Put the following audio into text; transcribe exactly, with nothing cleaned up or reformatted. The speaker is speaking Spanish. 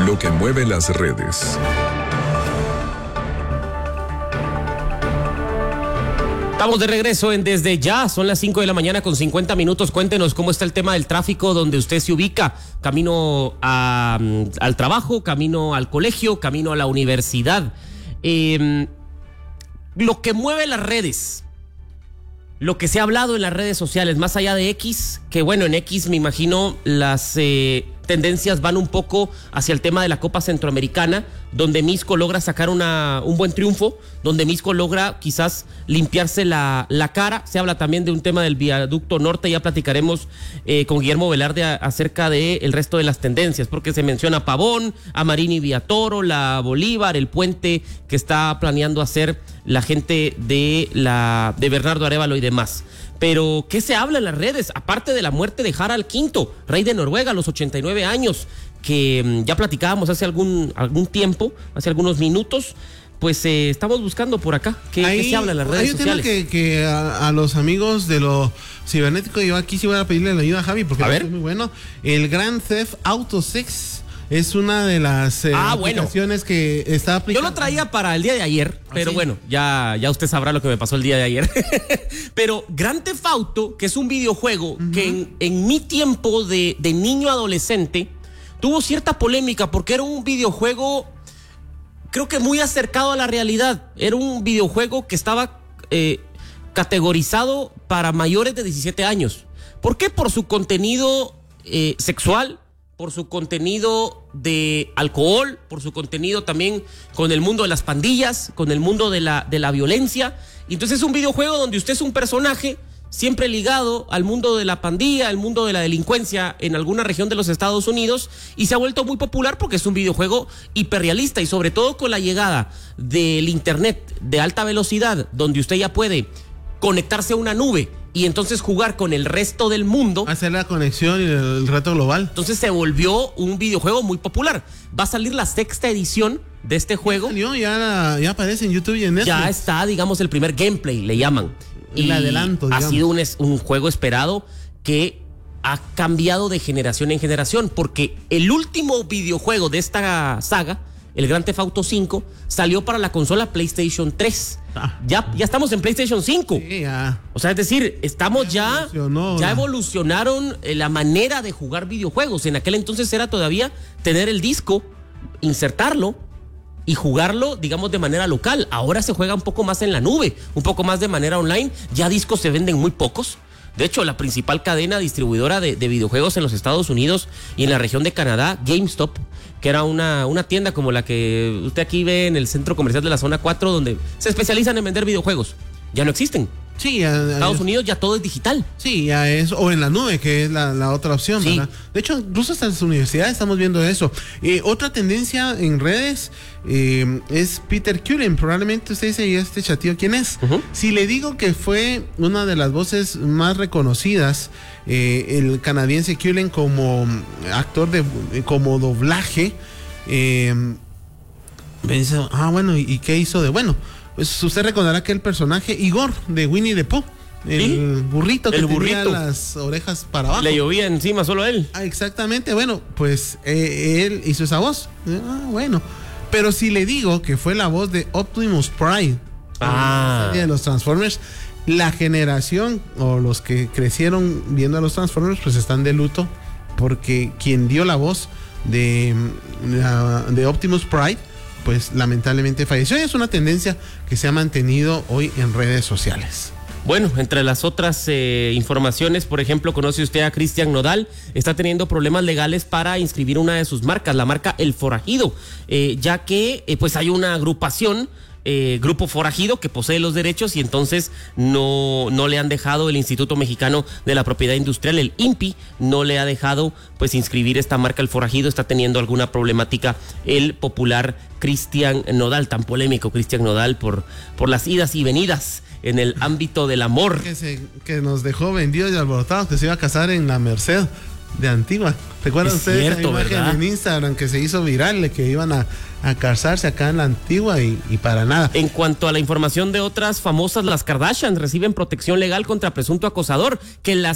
Lo que mueve las redes. Estamos de regreso en Desde Ya, son las cinco de la mañana con cincuenta minutos. Cuéntenos cómo está el tema del tráfico donde usted se ubica, camino a, al trabajo, camino al colegio, camino a la universidad. Eh, lo que mueve las redes, lo que se ha hablado en las redes sociales, más allá de X, que bueno, en X me imagino las eh, tendencias van un poco hacia el tema de la Copa Centroamericana, donde Misco logra sacar una, un buen triunfo, donde Misco logra quizás limpiarse la, la cara. Se habla también de un tema del viaducto norte, ya platicaremos eh, con Guillermo Velarde a, acerca del resto de las tendencias, porque se menciona Pavón, a Marini Villatoro, la Bolívar, el puente que está planeando hacer la gente de, la, de Bernardo Arévalo y demás. Pero, ¿qué se habla en las redes? Aparte de la muerte de Harald quinto, rey de Noruega a los ochenta y nueve años, que ya platicábamos hace algún, algún tiempo, hace algunos minutos, pues eh, estamos buscando por acá. ¿Qué, Ahí, ¿qué se habla en las redes hay un sociales? Tema que, que a, a los amigos de lo cibernético, yo aquí sí voy a pedirle la ayuda a Javi, porque a ver. Es muy bueno. El Grand Theft Auto seis es una de las eh, ah, bueno. aplicaciones que está aplicando. Yo lo traía para el día de ayer, pero ¿Ah, sí? bueno, ya, ya usted sabrá lo que me pasó el día de ayer. Pero Grand Theft Auto, que es un videojuego uh-huh. que en, en mi tiempo de, de niño adolescente tuvo cierta polémica porque era un videojuego, creo que muy acercado a la realidad. Era un videojuego que estaba eh, categorizado para mayores de diecisiete años. ¿Por qué? Por su contenido eh, sexual, por su contenido de alcohol, por su contenido también con el mundo de las pandillas, con el mundo de la, de la violencia. Y entonces es un videojuego donde usted es un personaje siempre ligado al mundo de la pandilla, al mundo de la delincuencia en alguna región de los Estados Unidos, y se ha vuelto muy popular porque es un videojuego hiperrealista, y sobre todo con la llegada del internet de alta velocidad, donde usted ya puede conectarse a una nube y entonces jugar con el resto del mundo, hacer la conexión y el, el reto global. Entonces se volvió un videojuego muy popular. Va a salir la sexta edición de este juego. Ya, ya, ya aparece en YouTube y en Netflix. Ya está, digamos, el primer gameplay, le llaman. El y adelanto, digamos. Ha sido un, un juego esperado que ha cambiado de generación en generación, porque el último videojuego de esta saga, el Grand Theft Auto cinco, salió para la consola PlayStation tres. Ah. Ya, ya estamos en PlayStation cinco. Sí, ya. O sea, es decir, estamos ya, evolucionó, ya ¿no? evolucionaron la manera de jugar videojuegos. En aquel entonces era todavía tener el disco, insertarlo y jugarlo, digamos, de manera local. Ahora se juega un poco más en la nube, un poco más de manera online. Ya discos se venden muy pocos. De hecho, la principal cadena distribuidora de, de videojuegos en los Estados Unidos y en la región de Canadá, GameStop, que era una, una tienda como la que usted aquí ve en el centro comercial de la zona cuatro, donde se especializan en vender videojuegos, ya no existen. Sí, ya, ya, Estados Unidos ya todo es digital. Sí, ya es, o en la nube, que es la, la otra opción, sí. ¿verdad? De hecho, incluso hasta en las universidades estamos viendo eso. Eh, otra tendencia en redes eh, es Peter Cullen. Probablemente usted dice, ¿y este chatío quién es? Uh-huh. Si le digo que fue una de las voces más reconocidas, eh, el canadiense Cullen como actor de, como doblaje, eh, me dice, ah, bueno, ¿y, y qué hizo de bueno? Pues usted recordará que el personaje Igor de Winnie the Pooh, el ¿sí? burrito que el tenía burrito. las orejas para abajo. Le llovía encima solo él. Ah, exactamente, bueno, pues eh, él hizo esa voz. Ah, bueno. Pero si le digo que fue la voz de Optimus Prime, ah. de los Transformers, la generación o los que crecieron viendo a los Transformers, pues están de luto, porque quien dio la voz de, de, de Optimus Prime, pues lamentablemente falleció. Y es una tendencia que se ha mantenido hoy en redes sociales. Bueno, entre las otras eh, informaciones, por ejemplo, conoce usted a Cristian Nodal, está teniendo problemas legales para inscribir una de sus marcas, la marca El Forajido, eh, ya que eh, pues hay una agrupación, eh, Grupo Forajido, que posee los derechos y entonces no, no le han dejado el Instituto Mexicano de la Propiedad Industrial, el I N P I, no le ha dejado pues inscribir esta marca El Forajido. Está teniendo alguna problemática el popular Cristian Nodal, tan polémico Cristian Nodal por, por las idas y venidas en el ámbito del amor. Que, se, que nos dejó vendidos y alborotados, que se iba a casar en la Merced de Antigua. ¿Recuerdan ustedes esa imagen ¿verdad? en Instagram que se hizo viral de que iban a, a casarse acá en la Antigua y, y para nada? En cuanto a la información de otras famosas, las Kardashian reciben protección legal contra presunto acosador, que las